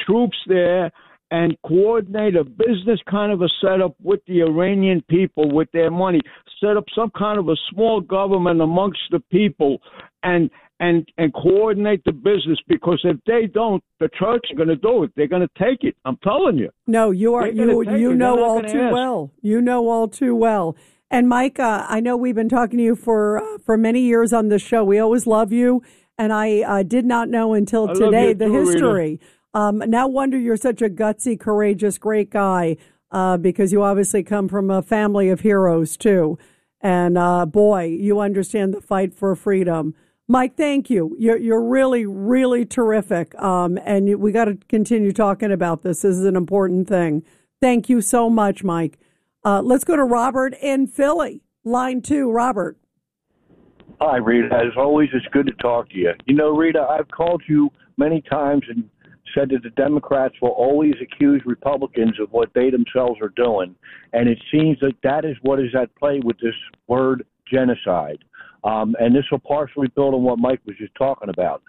troops there and coordinate a business kind of a setup with the Iranian people with their money, set up some kind of a small government amongst the people and coordinate the business, because if they don't, the Turks are going to do it. They're going to take it. I'm telling you. No, you know all too well. You know all too well. And Mike, I know we've been talking to you for many years on this show. We always love you, and I did not know until today the history. Now wonder you're such a gutsy, courageous, great guy, because you obviously come from a family of heroes too. And boy, you understand the fight for freedom. Mike, thank you. You're really, really terrific. And we got to continue talking about this. This is an important thing. Thank you so much, Mike. Let's go to Robert in Philly. Line 2, Robert. Hi, Rita. As always, it's good to talk to you. You know, Rita, I've called you many times and said that the Democrats will always accuse Republicans of what they themselves are doing. And it seems that that is what is at play with this word genocide. And this will partially build on what Mike was just talking about.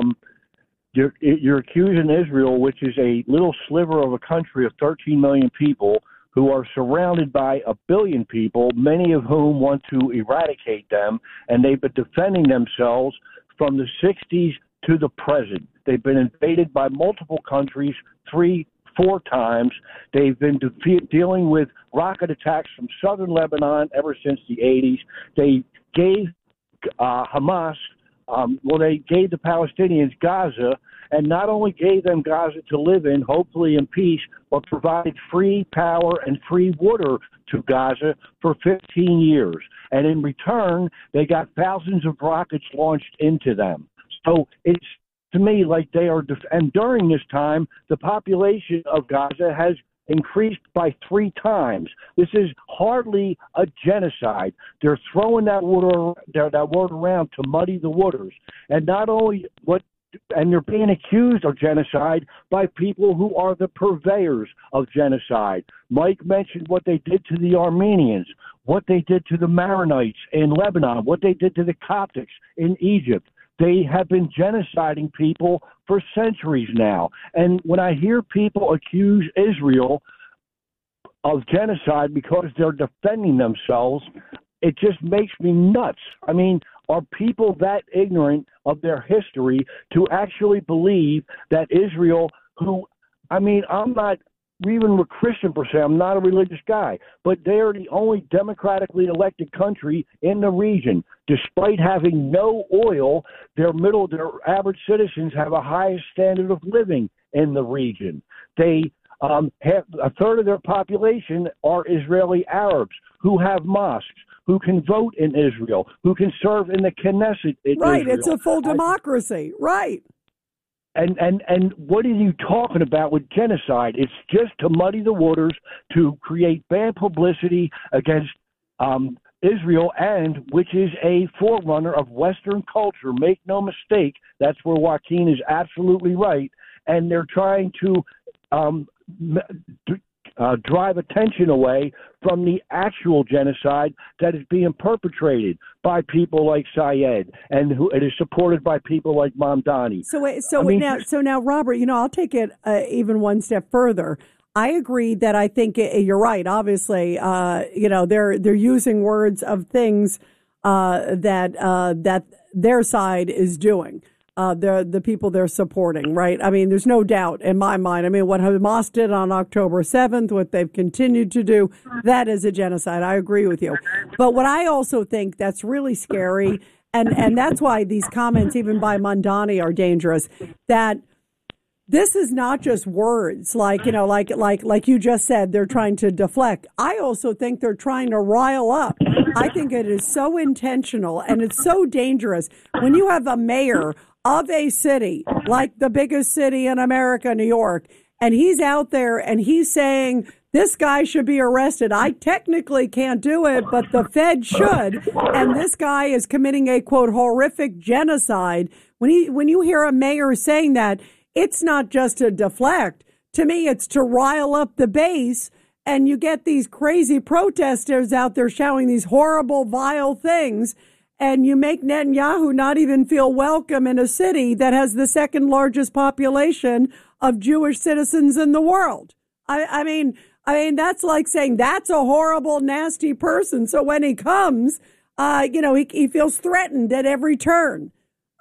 You're accusing Israel, which is a little sliver of a country of 13 million people who are surrounded by 1 billion people, many of whom want to eradicate them, and they've been defending themselves from the 60s to the present. They've been invaded by multiple countries 3-4 times. They've been dealing with rocket attacks from southern Lebanon ever since the 80s. They gave Hamas, they gave the Palestinians Gaza, and not only gave them Gaza to live in, hopefully in peace, but provided free power and free water to Gaza for 15 years. And in return, they got thousands of rockets launched into them. So it's, to me, like they are, and during this time, the population of Gaza has increased by 3 times. This is hardly a genocide. They're throwing that word around to muddy the waters. And not only and they're being accused of genocide by people who are the purveyors of genocide. Mike mentioned what they did to the Armenians, what they did to the Maronites in Lebanon, what they did to the Coptics in Egypt. They have been genociding people for centuries now. And when I hear people accuse Israel of genocide because they're defending themselves, it just makes me nuts. I mean, are people that ignorant of their history to actually believe that Israel, I'm not even a Christian per se, I'm not a religious guy, but they are the only democratically elected country in the region. Despite having no oil, their average citizens have a highest standard of living in the region. They have a third of their population are Israeli Arabs who have mosques, who can vote in Israel, who can serve in the Knesset in right, Israel. It's a full democracy, right. And what are you talking about with genocide? It's just to muddy the waters, to create bad publicity against Israel, and which is a forerunner of Western culture. Make no mistake, that's where Joaquin is absolutely right. And they're trying to drive attention away from the actual genocide that is being perpetrated by people like Syed, and who it is supported by people like Mamdani. So now, Robert, I'll take it even one step further. I agree that I think you're right. Obviously, they're using words of things that their side is doing. The people they're supporting, right? I mean, there's no doubt in my mind. I mean, what Hamas did on October 7th, what they've continued to do, that is a genocide. I agree with you. But what I also think that's really scary, and that's why these comments, even by Mamdani, are dangerous, that this is not just words, like you just said, they're trying to deflect. I also think they're trying to rile up. I think it is so intentional, and it's so dangerous when you have a mayor of a city, like the biggest city in America, New York, and he's out there and he's saying this guy should be arrested. I technically can't do it, but the Fed should. And this guy is committing a, quote, horrific genocide. When you hear a mayor saying that, it's not just to deflect. To me, it's to rile up the base. And you get these crazy protesters out there shouting these horrible, vile things. And you make Netanyahu not even feel welcome in a city that has the second largest population of Jewish citizens in the world. I mean, that's like saying that's a horrible, nasty person. So when he comes, he feels threatened at every turn.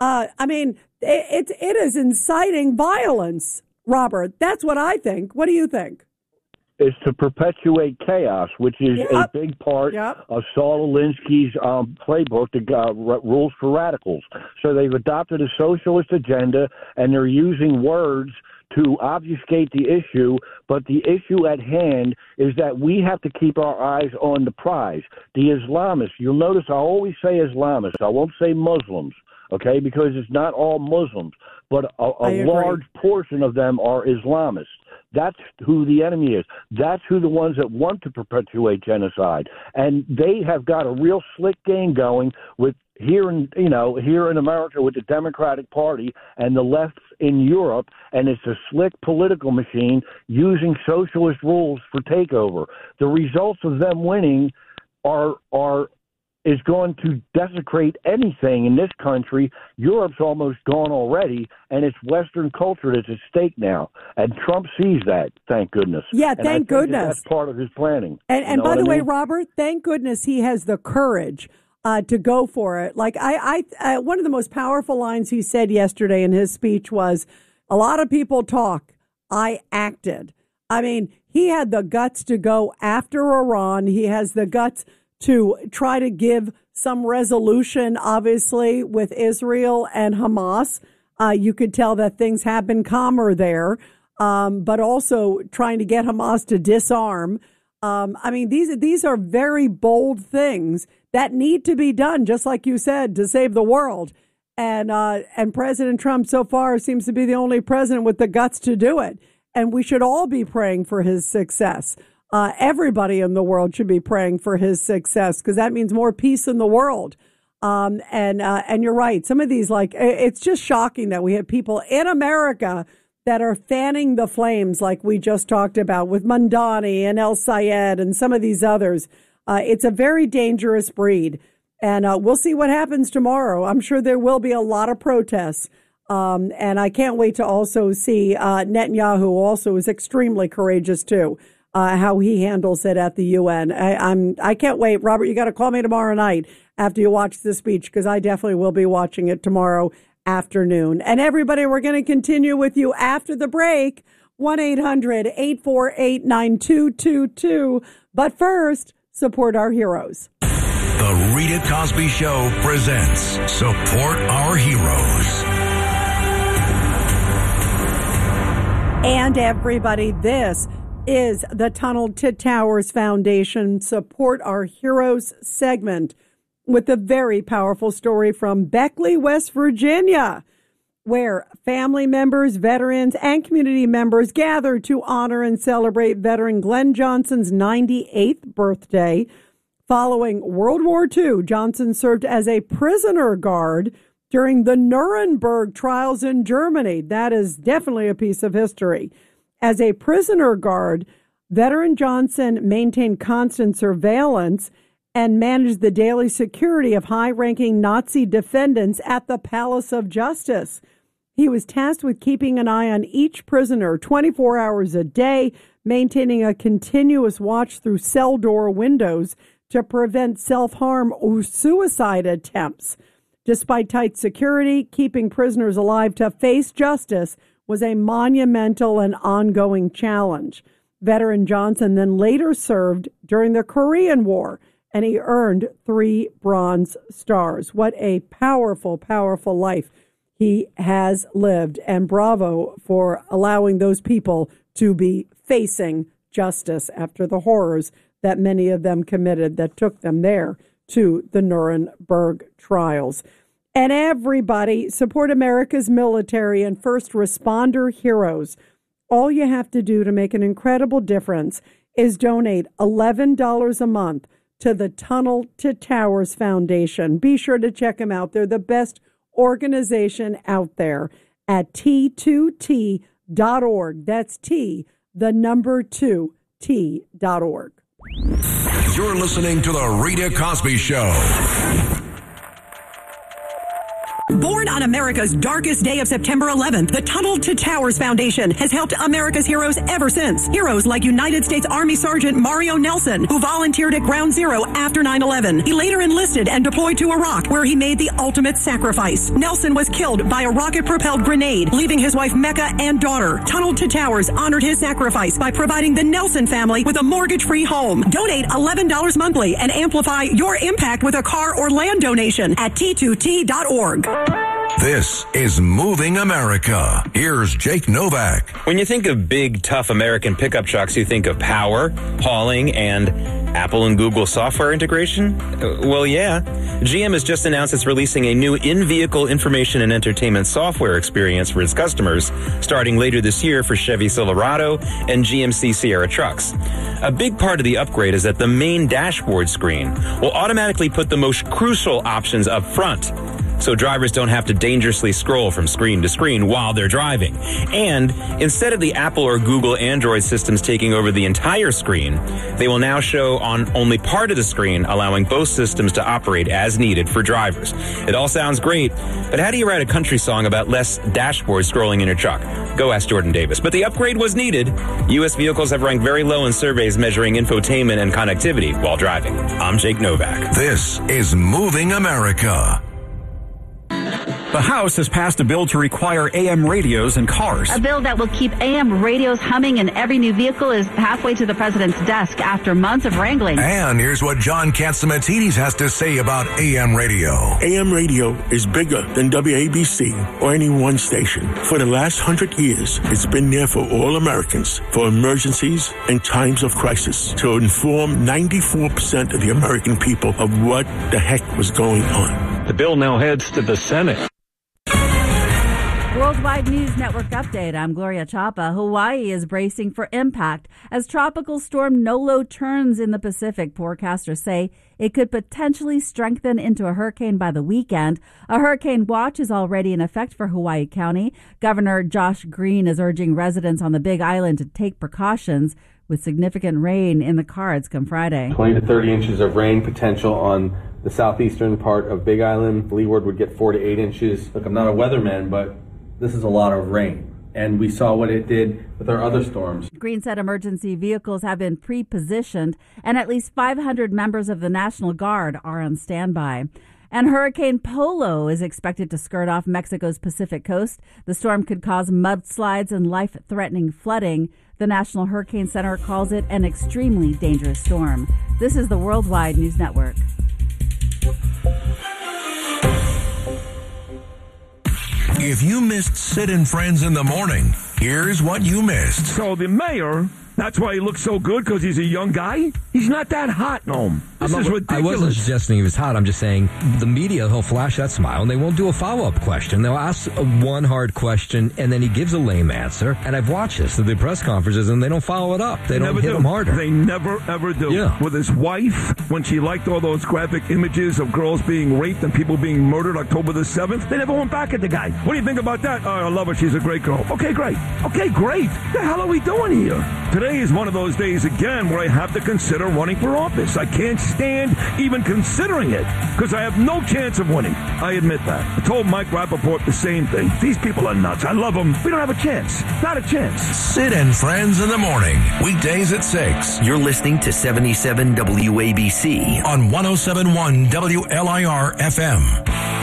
It is inciting violence, Robert. That's what I think. What do you think? Is to perpetuate chaos, which is a big part of Saul Alinsky's playbook, the Rules for Radicals. So they've adopted a socialist agenda, and they're using words to obfuscate the issue, but the issue at hand is that we have to keep our eyes on the prize. The Islamists, you'll notice I always say Islamists. I won't say Muslims, okay, because it's not all Muslims, but a large portion of them are Islamists. That's who the enemy is. That's who the ones that want to perpetuate genocide. And they have got a real slick game going with here in America with the Democratic Party and the left in Europe, and it's a slick political machine using socialist rules for takeover. The results of them winning is going to desecrate anything in this country. Europe's almost gone already, and it's Western culture that's at stake now. And Trump sees that, thank goodness. Yeah, thank goodness. That's part of his planning. And by the way, Robert, thank goodness he has the courage to go for it. Like I one of the most powerful lines he said yesterday in his speech was, "A lot of people talk, I acted." I mean, he had the guts to go after Iran. He has the guts to try to give some resolution, obviously, with Israel and Hamas. You could tell that things have been calmer there, but also trying to get Hamas to disarm. These are very bold things that need to be done, just like you said, to save the world. And President Trump so far seems to be the only president with the guts to do it. And we should all be praying for his success. Everybody in the world should be praying for his success, because that means more peace in the world. And you're right. Some of these, it's just shocking that we have people in America that are fanning the flames, like we just talked about with Mamdani and El Sayed and some of these others. It's a very dangerous breed. And we'll see what happens tomorrow. I'm sure there will be a lot of protests. And I can't wait to also see Netanyahu also is extremely courageous, too. How he handles it at the UN. I can't wait. Robert, you got to call me tomorrow night after you watch the speech, because I definitely will be watching it tomorrow afternoon. And everybody, we're going to continue with you after the break. 1-800-848-9222. But first, support our heroes. The Rita Cosby Show presents Support Our Heroes. And everybody, this is the Tunnel to Towers Foundation Support Our Heroes segment with a very powerful story from Beckley, West Virginia, where family members, veterans, and community members gather to honor and celebrate veteran Glenn Johnson's 98th birthday. Following World War II, Johnson served as a prisoner guard during the Nuremberg trials in Germany. That is definitely a piece of history. As a prisoner guard, veteran Johnson maintained constant surveillance and managed the daily security of high-ranking Nazi defendants at the Palace of Justice. He was tasked with keeping an eye on each prisoner 24 hours a day, maintaining a continuous watch through cell door windows to prevent self-harm or suicide attempts. Despite tight security, keeping prisoners alive to face justice was a monumental and ongoing challenge. Veteran Johnson then later served during the Korean War, and he earned 3 Bronze Stars. What a powerful, powerful life he has lived, and bravo for allowing those people to be facing justice after the horrors that many of them committed that took them there to the Nuremberg trials. And everybody, support America's military and first responder heroes. All you have to do to make an incredible difference is donate $11 a month to the Tunnel to Towers Foundation. Be sure to check them out. They're the best organization out there at T2T.org. That's T, the number 2, T.org. You're listening to The Rita Cosby Show. Born on America's darkest day of September 11th, the Tunnel to Towers Foundation has helped America's heroes ever since. Heroes like United States Army Sergeant Mario Nelson, who volunteered at Ground Zero after 9/11. He later enlisted and deployed to Iraq, where he made the ultimate sacrifice. Nelson was killed by a rocket-propelled grenade, leaving his wife Mecca and daughter. Tunnel to Towers honored his sacrifice by providing the Nelson family with a mortgage-free home. Donate $11 monthly and amplify your impact with a car or land donation at T2T.org. This is Moving America. Here's Jake Novak. When you think of big, tough American pickup trucks, you think of power, hauling, and Apple and Google software integration? Well, yeah. GM has just announced it's releasing a new in-vehicle information and entertainment software experience for its customers, starting later this year for Chevy Silverado and GMC Sierra trucks. A big part of the upgrade is that the main dashboard screen will automatically put the most crucial options up front, so drivers don't have to dangerously scroll from screen to screen while they're driving. And instead of the Apple or Google Android systems taking over the entire screen, they will now show on only part of the screen, allowing both systems to operate as needed for drivers. It all sounds great, but how do you write a country song about less dashboard scrolling in your truck? Go ask Jordan Davis. But the upgrade was needed. U.S. vehicles have ranked very low in surveys measuring infotainment and connectivity while driving. I'm Jake Novak. This is Moving America. The House has passed a bill to require AM radios in cars. A bill that will keep AM radios humming in every new vehicle is halfway to the president's desk after months of wrangling. And here's what John Catsimatidis has to say about AM radio. AM radio is bigger than WABC or any one station. For the last 100 years, it's been there for all Americans, for emergencies and times of crisis, to inform 94% of the American people of what the heck was going on. The bill now heads to the Senate. Worldwide News Network update. I'm Gloria Chapa. Hawaii is bracing for impact as tropical storm Nolo turns in the Pacific. Forecasters say it could potentially strengthen into a hurricane by the weekend. A hurricane watch is already in effect for Hawaii County. Governor Josh Green is urging residents on the Big Island to take precautions, with significant rain in the cards come Friday. 20 to 30 inches of rain potential on the southeastern part of Big Island. Leeward would get 4 to 8 inches. Look, I'm not a weatherman, but this is a lot of rain, and we saw what it did with our other storms. Green said emergency vehicles have been pre-positioned, and at least 500 members of the National Guard are on standby. And Hurricane Polo is expected to skirt off Mexico's Pacific coast. The storm could cause mudslides and life-threatening flooding. The National Hurricane Center calls it an extremely dangerous storm. This is the Worldwide News Network. If you missed Sid and Friends in the Morning, here's what you missed. So the mayor, that's why he looks so good, because he's a young guy? He's not that hot, Noam. This is ridiculous. I wasn't suggesting he was hot. I'm just saying the media, he'll flash that smile, and they won't do a follow-up question. They'll ask one hard question, and then he gives a lame answer. And I've watched this at the press conferences, and they don't follow it up. They don't hit him harder. They never, ever do. Yeah. With his wife, when she liked all those graphic images of girls being raped and people being murdered October the 7th, they never went back at the guy. What do you think about that? Oh, I love her. She's a great girl. Okay, great. Okay, great. What the hell are we doing here? Today is one of those days again where I have to consider running for office. I can't stand even considering it because I have no chance of winning. I admit that. I told Mike Rappaport the same thing. These people are nuts. I love them. We don't have a chance. Not a chance. Sid and Friends in the Morning, weekdays at 6. You're listening to 77 WABC on 107.1 WLIR FM.